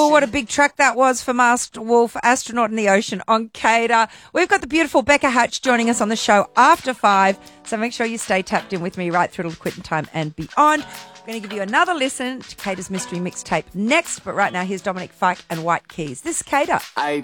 what a big track that was for Masked Wolf, Astronaut in the Ocean on Cater. We've got the beautiful Becca Hatch joining us on the show after 5, so make sure you stay tapped in with me right through to quitting time and beyond. I'm going to give you another listen to Cater's Mystery Mixtape next, but right now here's Dominic Fike and White Keys. This is Cater.